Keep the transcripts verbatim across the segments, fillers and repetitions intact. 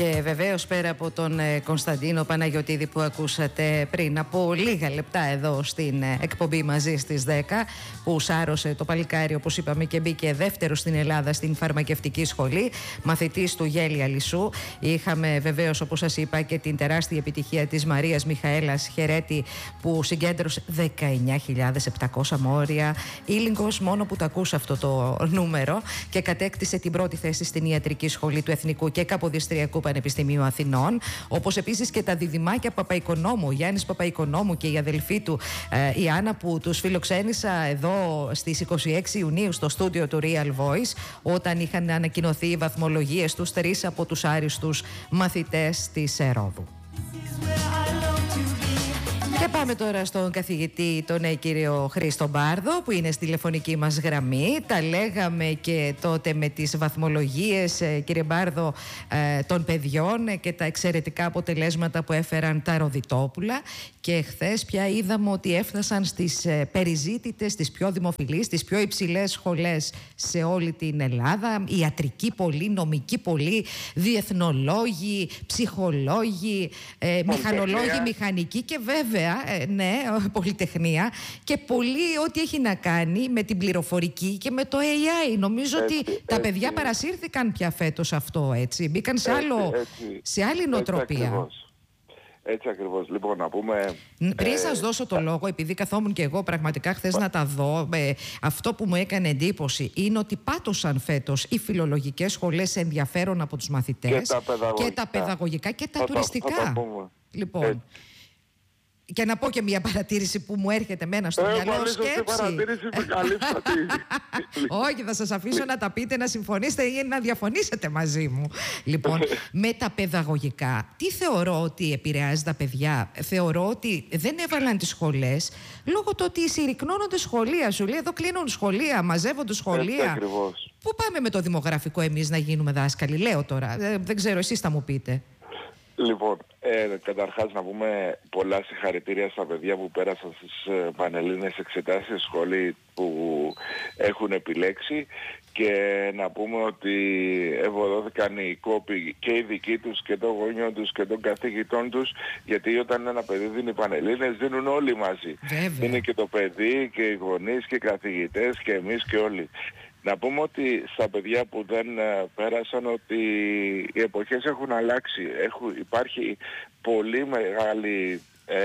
Και βεβαίως πέρα από τον Κωνσταντίνο Παναγιωτίδη που ακούσατε πριν από λίγα λεπτά εδώ στην εκπομπή Μαζί στις δέκα, που σάρωσε το παλικάρι όπως είπαμε και μπήκε δεύτερο στην Ελλάδα στην φαρμακευτική σχολή, μαθητής του Γέλη Αλισσού. Είχαμε βεβαίως όπως σας είπα και την τεράστια επιτυχία της Μαρίας Μιχαέλας Χερέτη που συγκέντρωσε δεκαεννιά χιλιάδες επτακόσια μόρια. Ήλιγκος μόνο που το ακούς αυτό το νούμερο, και κατέκτησε την πρώτη θέση στην ιατρική σχολή του Εθνικού και Καποδιστριακού Πανεπιστημίου Αθηνών, όπως επίσης και τα διδυμάκια Παπαϊκονόμου, ο Γιάννης Παπαϊκονόμου και η αδελφή του ε, η Άννα, που τους φιλοξένησα εδώ στις είκοσι έξι Ιουνίου στο στούντιο του Real Voice, όταν είχαν ανακοινωθεί οι βαθμολογίες τους, τρεις από τους άριστους μαθητές της Ρόδου. Και πάμε τώρα στον καθηγητή, τον ε, κύριο Χρήστο Μπάρδο, που είναι στη τηλεφωνική μας γραμμή. Τα λέγαμε και τότε με τις βαθμολογίες, ε, κύριε Μπάρδο, ε, των παιδιών ε, και τα εξαιρετικά αποτελέσματα που έφεραν τα Ροδιτόπουλα. Και χθες πια είδαμε ότι έφτασαν στις ε, περιζήτητες, στις πιο δημοφιλείς, στις πιο υψηλές σχολές σε όλη την Ελλάδα. Ιατρική πολλή, νομική πολλή, διεθνολόγοι, ψυχολόγοι, ε, μηχανολόγοι, μηχανικοί και βέβαια Ε, ναι, πολυτεχνία, και πολύ ό,τι έχει να κάνει με την πληροφορική και με το έι άι. Νομίζω έτσι, ότι έτσι, τα παιδιά έτσι. παρασύρθηκαν πια φέτος αυτό, έτσι. Μπήκαν σε, άλλο, έτσι, έτσι. σε άλλη νοοτροπία. Έτσι ακριβώς. Έτσι ακριβώς. Λοιπόν, να πούμε... Πριν ε, σας δώσω το ε, λόγο, επειδή καθόμουν και εγώ πραγματικά χθες να τα δω, ε, αυτό που μου έκανε εντύπωση είναι ότι πάτωσαν φέτος οι φιλολογικές σχολές ενδιαφέρον από τους μαθητές και τα παιδαγωγικά και τα, παιδαγωγικά και τα θα τουριστικά. Θα, θα πούμε. Λοιπόν... Έτσι. Και να πω και μια παρατήρηση που μου έρχεται μένα στο ε, μυαλό, σκέψη. παρατήρηση με καλύψατε. Όχι, θα σας αφήσω να τα πείτε, να συμφωνήσετε ή να διαφωνήσετε μαζί μου. Λοιπόν, με τα παιδαγωγικά, τι θεωρώ ότι επηρεάζει τα παιδιά? Θεωρώ ότι δεν έβαλαν τις σχολές λόγω του ότι συρρυκνώνονται σχολεία. Σου λέει εδώ κλείνουν σχολεία, μαζεύονται σχολεία. Πού πάμε με το δημογραφικό εμείς να γίνουμε δάσκαλοι? Λέω τώρα, δεν ξέρω, εσείς θα μου πείτε. Λοιπόν, ε, καταρχάς να πούμε πολλά συγχαρητήρια στα παιδιά που πέρασαν στις ε, πανελλήνιες εξετάσεις σχολή που έχουν επιλέξει, και να πούμε ότι ευωδόθηκαν οι κόποι και οι δικοί τους και των γονιών τους και των καθηγητών τους, γιατί όταν ένα παιδί δίνει πανελλήνιες δίνουν όλοι μαζί. Βέβαια. Είναι και το παιδί και οι γονείς και οι καθηγητές και εμείς και όλοι. Να πούμε ότι στα παιδιά που δεν uh, πέρασαν ότι οι εποχές έχουν αλλάξει. Έχουν, υπάρχει πολύ μεγάλη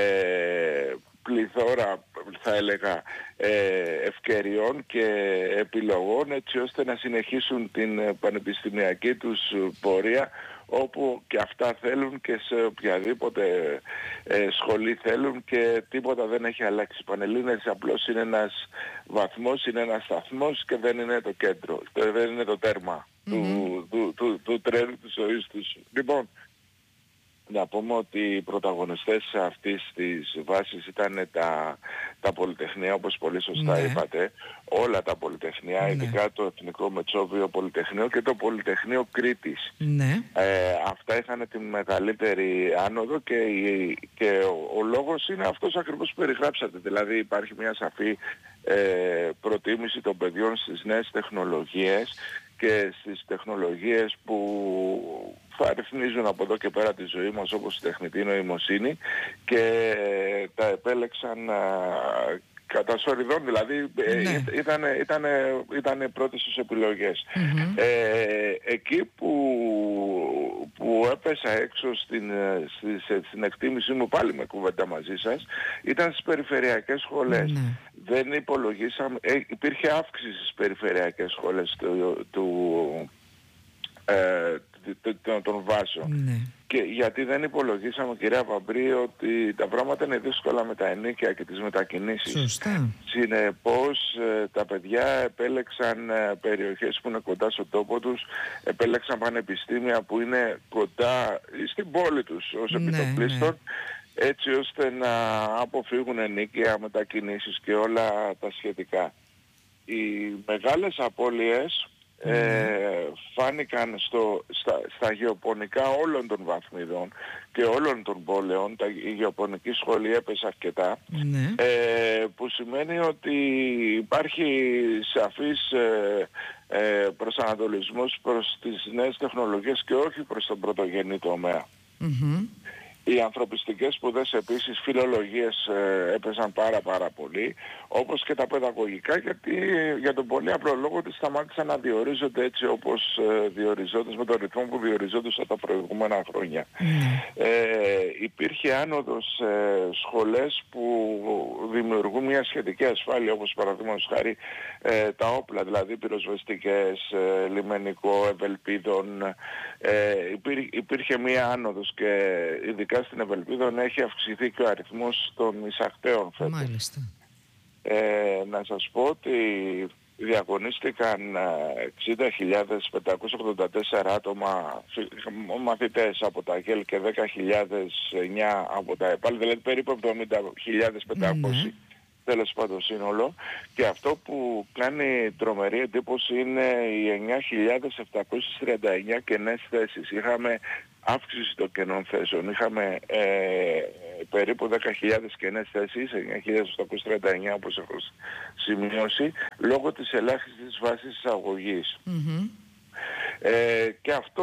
ε, πληθώρα, θα έλεγα, ε, ευκαιριών και επιλογών, έτσι ώστε να συνεχίσουν την πανεπιστημιακή τους πορεία, όπου και αυτά θέλουν και σε οποιαδήποτε ε, σχολή θέλουν, και τίποτα δεν έχει αλλάξει. Οι Πανελλήνιες απλώς είναι ένας βαθμός, είναι ένας σταθμός και δεν είναι το κέντρο, δεν είναι το τέρμα mm-hmm. του, του, του, του τρένου της ζωής τους. Λοιπόν, να πούμε ότι οι πρωταγωνιστές αυτής της βάσης ήταν τα, τα πολυτεχνία, όπως πολύ σωστά ναι. είπατε. Όλα τα πολυτεχνία, ναι. ειδικά το Εθνικό Μετσόβιο Πολυτεχνείο και το Πολυτεχνείο Κρήτης. Ναι. Ε, αυτά είχαν τη μεγαλύτερη άνοδο, και, και ο, ο λόγος είναι αυτός ακριβώς που περιγράψατε. Δηλαδή υπάρχει μια σαφή ε, προτίμηση των παιδιών στις νέες τεχνολογίες και στις τεχνολογίες που θα ρυθμίζουν από εδώ και πέρα τη ζωή μας, όπως η τεχνητή νοημοσύνη, και τα επέλεξαν α, κατά σοριδών, δηλαδή ναι. ήταν, ήταν, ήταν πρώτες τις επιλογές. Mm-hmm. Ε, εκεί που, που έπεσα έξω στην, στην, στην εκτίμησή μου, πάλι με κουβέντα μαζί σας, ήταν στις περιφερειακές σχολές. Mm-hmm. Δεν υπολογίσαμε, ε, υπήρχε αύξηση στις περιφερειακές σχολές του, του, ε, των βάσεων. Ναι. Και γιατί δεν υπολογίσαμε, κυρία Βαμπρή, ότι τα πράγματα είναι δύσκολα με τα ενίκια και τις μετακινήσεις. Σωστά. Συνεπώς τα παιδιά επέλεξαν περιοχές που είναι κοντά στον τόπο τους, επέλεξαν πανεπιστήμια που είναι κοντά στην πόλη τους ως ναι, επιτοπλίστων, ναι. έτσι ώστε να αποφύγουν ενίκια, μετακινήσεις και όλα τα σχετικά. Οι μεγάλες απώλειες ε, φάνηκαν στο, στα, στα γεωπονικά όλων των βαθμιδών και όλων των πόλεων. Τα, η γεωπονική σχολή έπεσε αρκετά, ναι. ε, που σημαίνει ότι υπάρχει σαφής ε, ε, προσανατολισμός προς τις νέες τεχνολογίες και όχι προς τον πρωτογενή τομέα. Mm-hmm. Οι ανθρωπιστικές σπουδές επίσης, φιλολογίες, ε, έπαιζαν πάρα πάρα πολύ, όπως και τα παιδαγωγικά, γιατί για τον πολύ απλό λόγο ότι σταμάτησαν να διορίζονται έτσι όπως ε, διοριζόντας, με τον ρυθμό που διοριζόντουσαν τα προηγούμενα χρόνια. Mm. Ε, υπήρχε άνοδος σε σχολές που δημιουργούν μια σχετική ασφάλεια, όπως παραδείγματος χάρη ε, τα όπλα, δηλαδή πυροσβεστικές, ε, λιμενικό, ευελπίδων. Ε, υπήρ, υπήρχε μια άνοδος και ειδικά στην Ευελπίδων έχει αυξηθεί και ο αριθμός των εισακτέων φέτος. Μάλιστα. Ε, να σας πω ότι διαγωνίστηκαν εξήντα χιλιάδες πεντακόσια ογδόντα τέσσερα άτομα μαθητές από τα ΓΕΛ και δέκα χιλιάδες εννιά από τα ΕΠΑΛ, δηλαδή περίπου εβδομήντα χιλιάδες πεντακόσια. Mm-hmm. Τέλος πάντων σύνολο, και αυτό που κάνει τρομερή εντύπωση είναι οι εννιά χιλιάδες επτακόσιες τριάντα εννιά κενές θέσεις. Είχαμε αύξηση των κενών θέσεων, είχαμε ε, περίπου δέκα χιλιάδες κενές θέσεις, εννιά χιλιάδες επτακόσιες τριάντα εννιά όπως έχω σημειώσει, λόγω της ελάχιστης βάσης εισαγωγής. Mm-hmm. Ε, και αυτό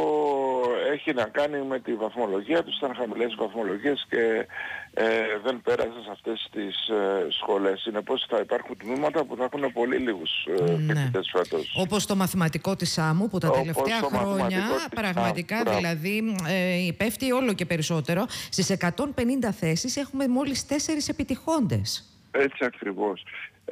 έχει να κάνει με τη βαθμολογία τους, ήταν χαμηλές βαθμολογίες και ε, δεν πέρασαν σε αυτές τις ε, σχολές. Συνεπώς θα υπάρχουν τμήματα που θα έχουν πολύ λίγους ε, ναι. φοιτητές φέτος. Όπως το μαθηματικό της ΣΑΜΟΥ που τα Όπως τελευταία χρόνια πραγματικά Α, δηλαδή ε, πέφτει όλο και περισσότερο. Στις εκατόν πενήντα θέσεις έχουμε μόλις τέσσερις επιτυχώντες. Έτσι ακριβώς.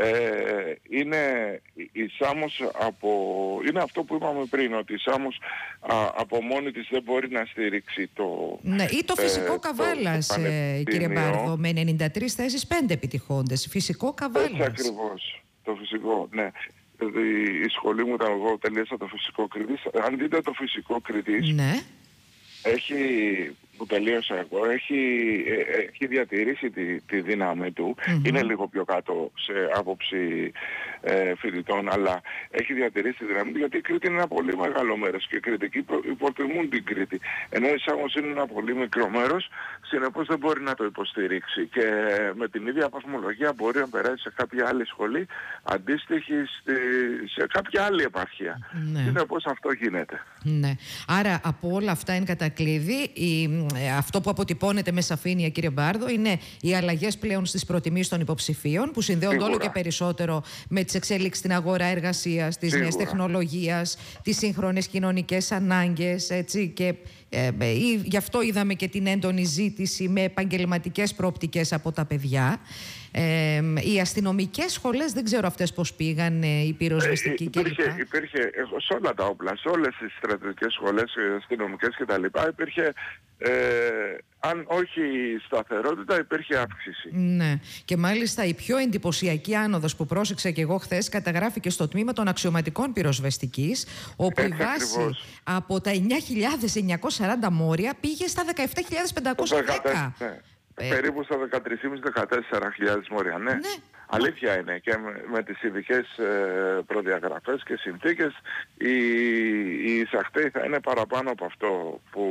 Ε, είναι η Σάμος από, είναι αυτό που είπαμε πριν, ότι η Σάμος α, από μόνη της δεν μπορεί να στηρίξει το... Ναι, ή το φυσικό ε, Καβάλας, το, το ε, κύριε Μπάρδο, με ενενήντα τρεις θέσεις, πέντε επιτυχώντες. Φυσικό Καβάλας. Έτσι ακριβώς, το φυσικό, ναι. Δηλαδή, η σχολή μου ήταν, εγώ τελείωσα το φυσικό Κρήτης. Αν δείτε το φυσικό Κρήτης, ναι. έχει... που τελείωσα εγώ, έχει, έχει διατηρήσει τη, τη δύναμη του. Mm-hmm. Είναι λίγο πιο κάτω σε άποψη ε, φοιτητών, αλλά έχει διατηρήσει τη δύναμη του, γιατί η Κρήτη είναι ένα πολύ μεγάλο μέρος και οι Κρητικοί υποτιμούν την Κρήτη. Ενώ η Σάμος είναι ένα πολύ μικρό μέρος, συνεπώς δεν μπορεί να το υποστηρίξει. Και με την ίδια βαθμολογία μπορεί να περάσει σε κάποια άλλη σχολή, αντίστοιχη στη, σε κάποια άλλη επαρχία. Ναι. Συνεπώς αυτό γίνεται. Ναι. Άρα από όλα αυτά εν κατακλείδη, η αυτό που αποτυπώνεται με σαφήνεια, κύριε Μπάρδο, είναι οι αλλαγές πλέον στις προτιμήσεις των υποψηφίων, που συνδέονται Σίγουρα. όλο και περισσότερο με τις εξέλιξεις στην αγορά εργασίας, τις νέες τεχνολογίες, τις σύγχρονες κοινωνικές ανάγκες, έτσι, και ε, ε, γι' αυτό είδαμε και την έντονη ζήτηση με επαγγελματικές προοπτικές από τα παιδιά. Ε, οι αστυνομικές σχολές, δεν ξέρω αυτές πώς πήγαν, ε, οι πυροσβεστικοί ε, κλπ. Υπήρχε, υπήρχε σε όλα τα όπλα, σε όλες τις στρατιωτικές σχολές, αστυνομικές κτλ. Υπήρχε, ε, αν όχι σταθερότητα, υπήρχε αύξηση. Ναι. Και μάλιστα η πιο εντυπωσιακή άνοδος που πρόσεξα και εγώ χθες καταγράφηκε στο τμήμα των αξιωματικών πυροσβεστικής, όπου η βάση από τα εννιά χιλιάδες εννιακόσια σαράντα μόρια πήγε στα δεκαεπτά χιλιάδες πεντακόσια δέκα. Ναι. Ε, περίπου στα δεκατρείς χιλιάδες πεντακόσια με δεκατέσσερα χιλιάδες μόρια, ναι. ναι. Αλήθεια είναι, και με, με τις ειδικές ε, προδιαγραφές και συνθήκες οι, οι εισαχτές θα είναι παραπάνω από αυτό που,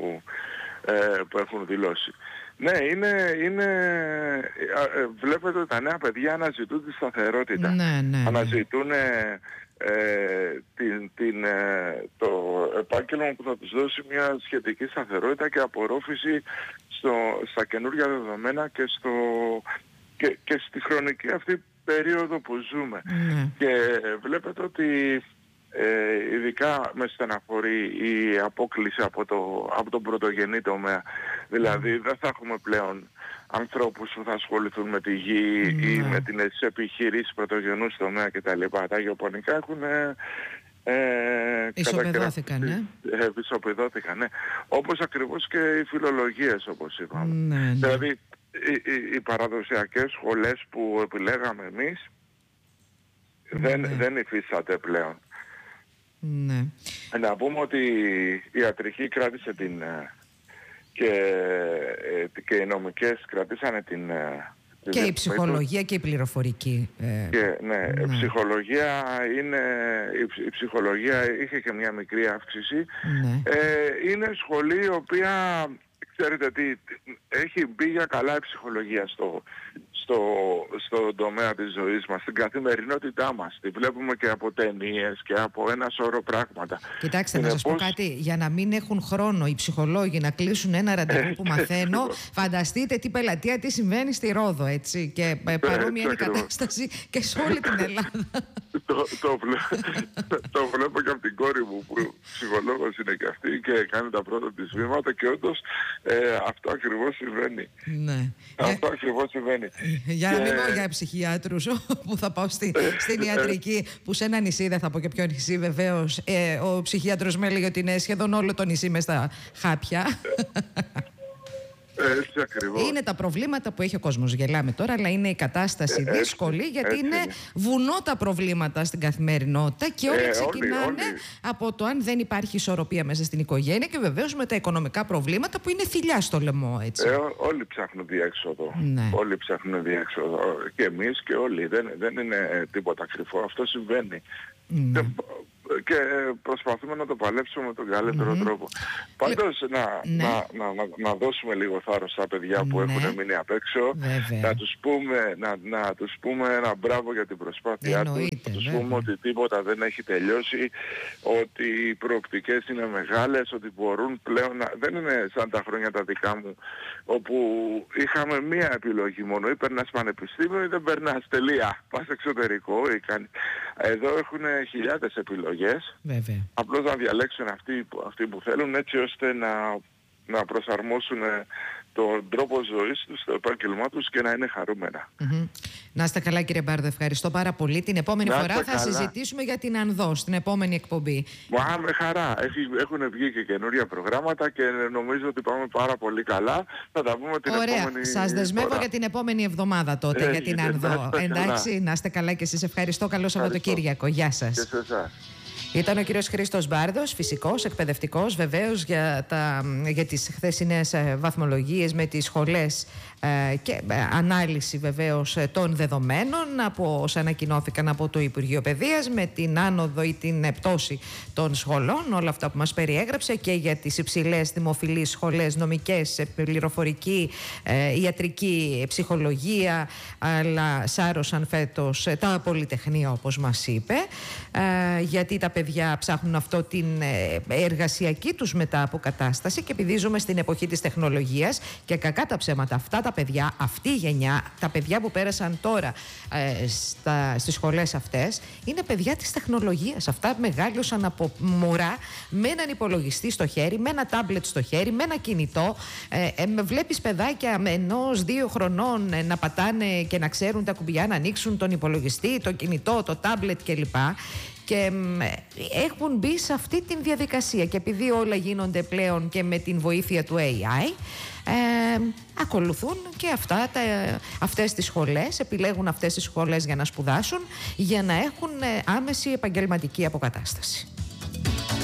ε, που έχουν δηλώσει. Ναι, είναι, είναι, ε, βλέπετε ότι τα νέα παιδιά αναζητούν τη σταθερότητα. Ναι, ναι, ναι. Αναζητούν ε, ε, την, την, ε, το επάγγελμα που θα τους δώσει μια σχετική σταθερότητα και απορρόφηση στο, στα καινούργια δεδομένα και, στο, και, και στη χρονική αυτή περίοδο που ζούμε. Mm. Και βλέπετε ότι ε, ειδικά με στεναχωρεί η απόκληση από, το, από τον πρωτογενή τομέα. Δηλαδή mm. δεν θα έχουμε πλέον ανθρώπους που θα ασχοληθούν με τη γη mm. ή με τις επιχειρήσεις πρωτογενούς τομέα κτλ. Τα γεωπονικά έχουν... Ε, Ισοπεδώθηκαν, ναι. Ε, ισοπεδώθηκαν, ναι. Όπως ακριβώς και οι φιλολογίες, όπως είπαμε. Ναι, ναι. Δηλαδή, οι, οι, οι παραδοσιακές σχολές που επιλέγαμε εμείς ναι. δεν, δεν υφίσταται πλέον. Ναι. Να πούμε ότι η ιατρική κράτησε την... και, και οι νομικές κρατήσανε την... Και η ψυχολογία και η πληροφορική. Ε, και, ναι, ναι. Η ψυχολογία είναι, η, η ψυχολογία είχε και μια μικρή αύξηση. Ναι. Ε, είναι σχολή η οποία, ξέρετε τι, έχει μπει για καλά η ψυχολογία στο, στο, στο τομέα της ζωής μας, στην καθημερινότητά μας. Τη βλέπουμε και από ταινίες και από ένα σώρο πράγματα. Κοιτάξτε, είναι να σας πώς... πω κάτι, για να μην έχουν χρόνο οι ψυχολόγοι να κλείσουν ένα ραντεβού που μαθαίνω, φανταστείτε τι πελατεία, τι συμβαίνει στη Ρόδο, έτσι, και παρόμοια είναι η κατάσταση και σε όλη την Ελλάδα. το, το, βλέ, το βλέπω και από την κόρη μου που ψυχολόγος είναι και αυτή και κάνει τα πρώτα της βήματα και όντως ε, αυτό ακριβώς συμβαίνει. Ναι. Αυτό ε, ακριβώς συμβαίνει. Για να μην πω για ψυχιάτρους που θα πάω στη, στην ιατρική, που σε ένα νησί, δεν θα πω και ποιο νησί βεβαίως, ε, ο ψυχίατρος με έλεγε ότι είναι σχεδόν όλο το νησί μες στα χάπια. Έτσι ακριβώς. Είναι τα προβλήματα που έχει ο κόσμος. Γελάμε τώρα, αλλά είναι η κατάσταση ε, δύσκολη, έτσι, γιατί έτσι είναι, είναι βουνό τα προβλήματα στην καθημερινότητα και όλα ε, ξεκινάνε όλοι, όλοι. από το αν δεν υπάρχει ισορροπία μέσα στην οικογένεια και βεβαίως με τα οικονομικά προβλήματα που είναι θηλιά στο λαιμό. Έτσι. Ε, όλοι ψάχνουν διέξοδο. Ναι. Όλοι ψάχνουν διέξοδο. Και εμείς και όλοι. Δεν, δεν είναι τίποτα κρυφό. Αυτό συμβαίνει. Ναι. Και προσπαθούμε να το παλέψουμε με τον καλύτερο mm-hmm. τρόπο. Πάντως να, ναι. να, να, να, να δώσουμε λίγο θάρρος στα παιδιά που ναι. έχουν μείνει απ' έξω, να τους, πούμε, να, να τους πούμε ένα μπράβο για την προσπάθειά τους, να τους βέβαια. πούμε ότι τίποτα δεν έχει τελειώσει, ότι οι προοπτικές είναι μεγάλες, ότι μπορούν πλέον να... Δεν είναι σαν τα χρόνια τα δικά μου, όπου είχαμε μία επιλογή μόνο, ή περνάς πανεπιστήμιο ή δεν περνάς, τελεία. Πας εξωτερικό ή κάνει... Εδώ έχουν χιλιάδες επιλογές. Βέβαια. Απλώς να διαλέξουν αυτοί που, αυτοί που θέλουν, έτσι ώστε να, να προσαρμόσουν τον τρόπο ζωής τους, το επάγγελμά τους και να είναι χαρούμενα. Mm-hmm. Να είστε καλά, κύριε Μπάρδο, ευχαριστώ πάρα πολύ. Την επόμενη φορά θα καλά. συζητήσουμε για την Ανδό στην επόμενη εκπομπή. Μα με χαρά. Έχουν βγει και καινούρια προγράμματα και νομίζω ότι πάμε πάρα πολύ καλά. Θα τα πούμε την Ωραία. επόμενη Σας δεσμεύω φορά. για την επόμενη εβδομάδα τότε. Έχει, για την Ανδό. Εντάξει, να είστε καλά και εσείς. Ευχαριστώ. Καλό Σαββατοκύριακο. Γεια σας. Και σε εσάς. Ήταν ο κύριος Χρήστος Μπάρδος, φυσικός, εκπαιδευτικός, βεβαίως για, τα, για τις χθεσινές βαθμολογίες με τις σχολές ε, και ε, ανάλυση βεβαίως των δεδομένων από όσα ανακοινώθηκαν από το Υπουργείο Παιδείας, με την άνοδο ή την πτώση των σχολών, όλα αυτά που μας περιέγραψε, και για τις υψηλές δημοφιλείς σχολές, νομικές, πληροφορική, ε, ιατρική, ψυχολογία, αλλά σάρωσαν φέτος τα πολυτεχνία, όπως μας είπε, ε, γιατί τα παιδιά ψάχνουν αυτό την εργασιακή τους μετά αποκατάσταση, και επειδή ζούμε στην εποχή της τεχνολογίας και κακά τα ψέματα, αυτά τα παιδιά, αυτή η γενιά, τα παιδιά που πέρασαν τώρα ε, στα, στις σχολές αυτές, είναι παιδιά της τεχνολογίας. Αυτά μεγάλωσαν από μωρά με έναν υπολογιστή στο χέρι, με ένα τάμπλετ στο χέρι, με ένα κινητό. Ε, ε, βλέπεις παιδάκια με ενός δύο χρονών ε, να πατάνε και να ξέρουν τα κουμπιά, να ανοίξουν τον υπολογιστή, το κινητό, το τάμπλετ κλπ. Και έχουν μπει σε αυτή τη διαδικασία, και επειδή όλα γίνονται πλέον και με την βοήθεια του έι άι, ε, ακολουθούν και αυτά, τα, αυτές τις σχολές, επιλέγουν αυτές τις σχολές για να σπουδάσουν, για να έχουν άμεση επαγγελματική αποκατάσταση.